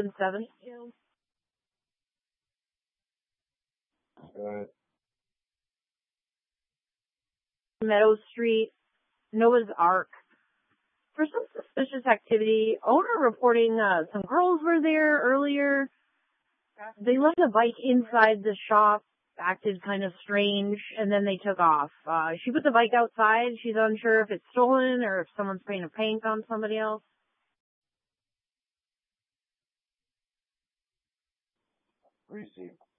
and 7th. Meadow Street, Noah's Ark. For some suspicious activity, owner reporting some girls were there earlier. They left a bike inside the shop, acted kind of strange, and then they took off. She put the bike outside. She's unsure if it's stolen or if someone's spraying a paint on somebody else. Receive.